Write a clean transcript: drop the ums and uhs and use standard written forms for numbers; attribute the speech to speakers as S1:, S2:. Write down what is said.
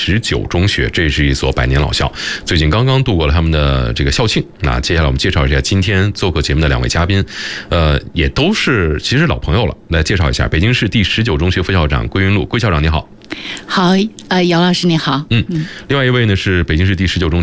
S1: 19中学，这是一所百年老校，最近刚刚度过了他们的这个校庆。那接下来我们介绍一下今天做客节目的2位嘉宾，也都是其实老朋友了。来介绍一下北京市第19中学副校长桂云路，桂校长你好。
S2: 好，姚老师你好。
S1: 另外一位呢是北京市第19中学